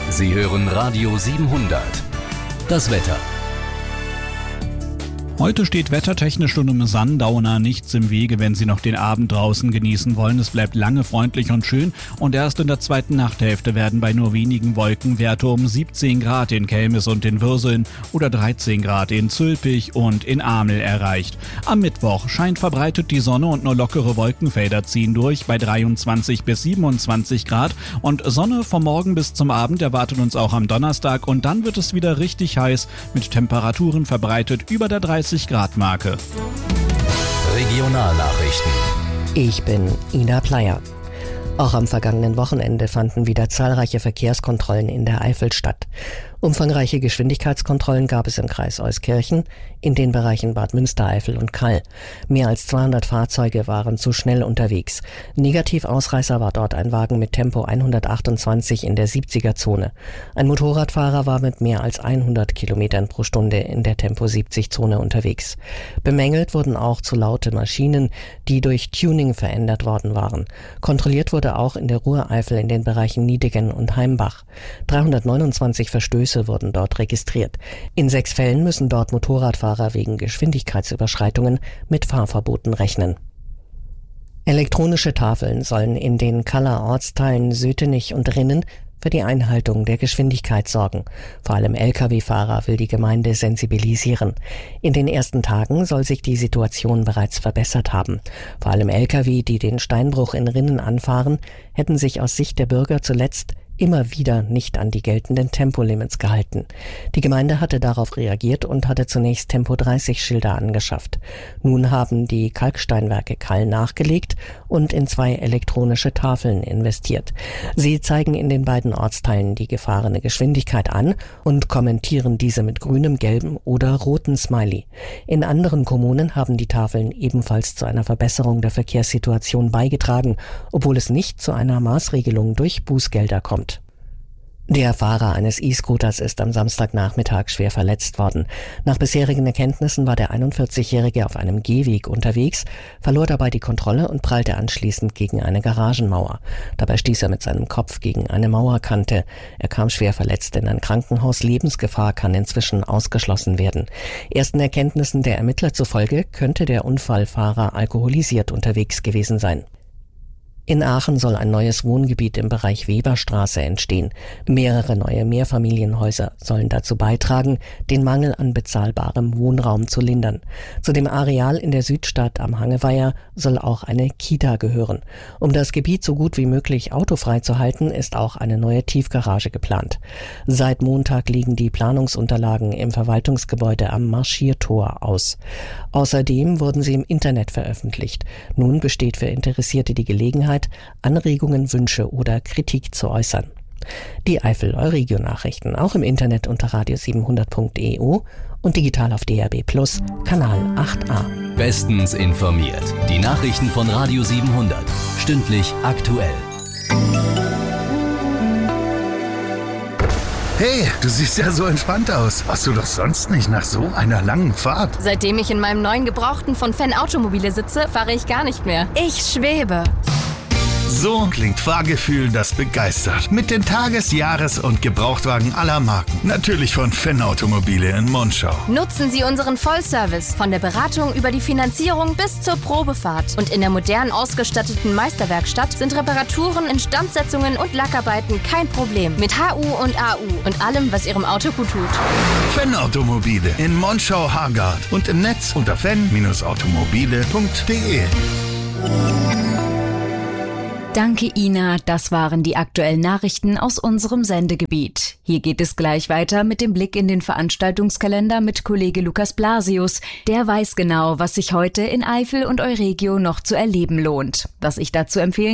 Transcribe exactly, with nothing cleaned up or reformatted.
Sie hören Radio siebenhundert. Das Wetter. Heute steht wettertechnisch und im Sundowner nichts im Wege, wenn Sie noch den Abend draußen genießen wollen. Es bleibt lange freundlich und schön und erst in der zweiten Nachthälfte werden bei nur wenigen Wolken Werte um siebzehn Grad in Kelmis und in Würseln oder dreizehn Grad in Zülpich und in Amel erreicht. Am Mittwoch scheint verbreitet die Sonne und nur lockere Wolkenfelder ziehen durch bei dreiundzwanzig bis siebenundzwanzig Grad und Sonne vom Morgen bis zum Abend erwartet uns auch am Donnerstag und dann wird es wieder richtig heiß mit Temperaturen verbreitet über der dreißig Grad Marke. Regionalnachrichten. Ich bin Ina Pleyer. Auch am vergangenen Wochenende fanden wieder zahlreiche Verkehrskontrollen in der Eifel statt. Umfangreiche Geschwindigkeitskontrollen gab es im Kreis Euskirchen, in den Bereichen Bad Münstereifel und Kall. Mehr als zweihundert Fahrzeuge waren zu schnell unterwegs. Negativausreißer war dort ein Wagen mit Tempo hundertachtundzwanzig in der siebziger-Zone. Ein Motorradfahrer war mit mehr als hundert Kilometern pro Stunde in der Tempo siebzig-Zone unterwegs. Bemängelt wurden auch zu laute Maschinen, die durch Tuning verändert worden waren. Kontrolliert wurde auch in der Ruhreifel in den Bereichen Niedegen und Heimbach. dreihundertneunundzwanzig Verstöße wurden dort registriert. In sechs Fällen müssen dort Motorradfahrer wegen Geschwindigkeitsüberschreitungen mit Fahrverboten rechnen. Elektronische Tafeln sollen in den Kaller Ortsteilen Sötenich und Rinnen für die Einhaltung der Geschwindigkeit sorgen. Vor allem L K W-Fahrer will die Gemeinde sensibilisieren. In den ersten Tagen soll sich die Situation bereits verbessert haben. Vor allem L K W, die den Steinbruch in Rinnen anfahren, hätten sich aus Sicht der Bürger zuletzt immer wieder nicht an die geltenden Tempolimits gehalten. Die Gemeinde hatte darauf reagiert und hatte zunächst Tempo dreißig Schilder angeschafft. Nun haben die Kalksteinwerke Kall nachgelegt und in zwei elektronische Tafeln investiert. Sie zeigen in den beiden Ortsteilen die gefahrene Geschwindigkeit an und kommentieren diese mit grünem, gelbem oder rotem Smiley. In anderen Kommunen haben die Tafeln ebenfalls zu einer Verbesserung der Verkehrssituation beigetragen, obwohl es nicht zu einer Maßregelung durch Bußgelder kommt. Der Fahrer eines E-Scooters ist am Samstagnachmittag schwer verletzt worden. Nach bisherigen Erkenntnissen war der einundvierzigjährige auf einem Gehweg unterwegs, verlor dabei die Kontrolle und prallte anschließend gegen eine Garagenmauer. Dabei stieß er mit seinem Kopf gegen eine Mauerkante. Er kam schwer verletzt in ein Krankenhaus. Lebensgefahr kann inzwischen ausgeschlossen werden. Ersten Erkenntnissen der Ermittler zufolge könnte der Unfallfahrer alkoholisiert unterwegs gewesen sein. In Aachen soll ein neues Wohngebiet im Bereich Weberstraße entstehen. Mehrere neue Mehrfamilienhäuser sollen dazu beitragen, den Mangel an bezahlbarem Wohnraum zu lindern. Zu dem Areal in der Südstadt am Hangeweiher soll auch eine Kita gehören. Um das Gebiet so gut wie möglich autofrei zu halten, ist auch eine neue Tiefgarage geplant. Seit Montag liegen die Planungsunterlagen im Verwaltungsgebäude am Marschiertor aus. Außerdem wurden sie im Internet veröffentlicht. Nun besteht für Interessierte die Gelegenheit, Anregungen, Wünsche oder Kritik zu äußern. Die Eifel-Euregio-Nachrichten auch im Internet unter radio siebenhundert punkt e u und digital auf D R B Plus, Kanal acht a. Bestens informiert. Die Nachrichten von Radio siebenhundert. Stündlich aktuell. Hey, du siehst ja so entspannt aus. Warst du doch sonst nicht nach so einer langen Fahrt? Seitdem ich in meinem neuen Gebrauchten von Fan Automobile sitze, fahre ich gar nicht mehr. Ich schwebe. So klingt Fahrgefühl, das begeistert. Mit den Tages-, Jahres- und Gebrauchtwagen aller Marken. Natürlich von Fan Automobile in Monschau. Nutzen Sie unseren Vollservice von der Beratung über die Finanzierung bis zur Probefahrt. Und in der modern ausgestatteten Meisterwerkstatt sind Reparaturen, Instandsetzungen und Lackarbeiten kein Problem. Mit H U und A U und allem, was Ihrem Auto gut tut. Fan Automobile in Monschau-Hargard und im Netz unter fan Bindestrich automobile punkt de. Danke, Ina. Das waren die aktuellen Nachrichten aus unserem Sendegebiet. Hier geht es gleich weiter mit dem Blick in den Veranstaltungskalender mit Kollege Lukas Blasius. Der weiß genau, was sich heute in Eifel und Euregio noch zu erleben lohnt. Was ich dazu empfehlen